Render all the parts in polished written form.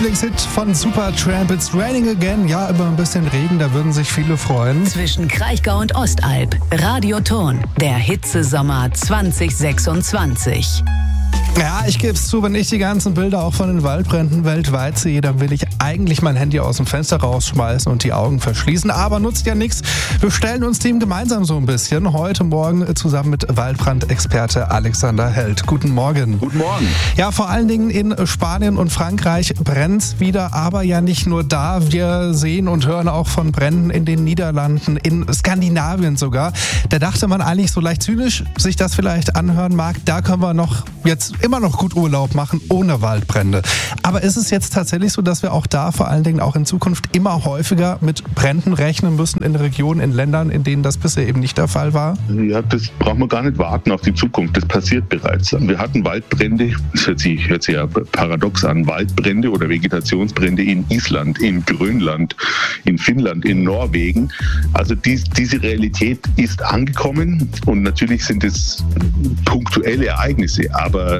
Lieblingshit von Supertramp, It's Raining Again. Ja, immer ein bisschen Regen, da würden sich viele freuen. Zwischen Kraichgau und Ostalb, Radioton, der Hitzesommer 2026. Ja, ich gebe es zu, wenn ich die ganzen Bilder auch von den Waldbränden weltweit sehe, dann will ich eigentlich mein Handy aus dem Fenster rausschmeißen und die Augen verschließen. Aber nutzt ja nichts. Wir stellen uns dem gemeinsam so ein bisschen. Heute Morgen zusammen mit Waldbrandexperte Alexander Held. Guten Morgen. Guten Morgen. Ja, vor allen Dingen in Spanien und Frankreich brennt's wieder, aber ja nicht nur da. Wir sehen und hören auch von Bränden in den Niederlanden, in Skandinavien sogar. Da dachte man eigentlich so leicht zynisch, sich das vielleicht anhören mag, da können wir noch jetzt immer noch gut Urlaub machen ohne Waldbrände. Aber ist es jetzt tatsächlich so, dass wir auch da vor allen Dingen auch in Zukunft immer häufiger mit Bränden rechnen müssen in Regionen, in Ländern, in denen das bisher eben nicht der Fall war? Ja, das braucht man gar nicht warten auf die Zukunft. Das passiert bereits. Wir hatten Waldbrände, das hört sich ja paradox an, Waldbrände oder Vegetationsbrände in Island, in Grönland, in Finnland, in Norwegen. Also diese Realität ist angekommen und natürlich sind es punktuelle Ereignisse, aber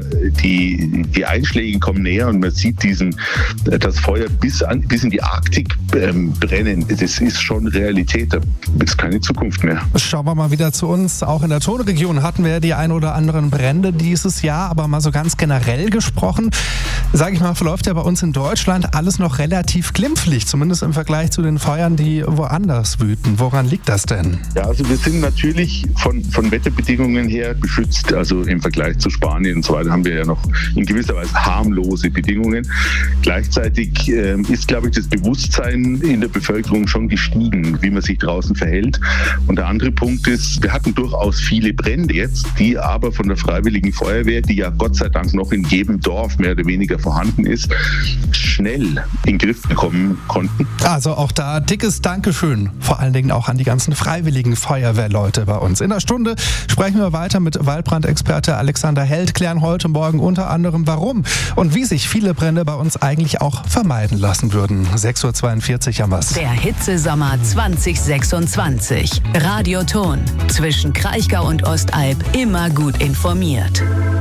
die Einschläge kommen näher und man sieht das Feuer bis in die Arktik brennen. Das ist schon Realität, da ist keine Zukunft mehr. Schauen wir mal wieder zu uns. Auch in der Tonregion hatten wir die ein oder anderen Brände dieses Jahr, aber mal so ganz generell gesprochen, sage ich mal, verläuft ja bei uns in Deutschland alles noch relativ glimpflich, zumindest im Vergleich zu den Feuern, die woanders wüten. Woran liegt das denn? Ja, also wir sind natürlich von Wetterbedingungen her beschützt, also im Vergleich zu Spanien und so weiter haben wir ja noch in gewisser Weise harmlose Bedingungen. Gleichzeitig ist, glaube ich, das Bewusstsein in der Bevölkerung schon gestiegen, wie man sich draußen verhält. Und der andere Punkt ist, wir hatten durchaus viele Brände jetzt, die aber von der Freiwilligen Feuerwehr, die ja Gott sei Dank noch in jedem Dorf mehr oder weniger vorhanden ist, schnell in den Griff bekommen konnten. Also auch da dickes Dankeschön, vor allen Dingen auch an die ganzen freiwilligen Feuerwehrleute bei uns. In einer Stunde sprechen wir weiter mit Waldbrandexperte Alexander Held, klären heute Morgen unter anderem, warum und wie sich viele Brände bei uns eigentlich auch vermeiden lassen würden. 6.42 Uhr haben wir's. Der Hitzesommer 2026. Radioton. Zwischen Kraichgau und Ostalb immer gut informiert.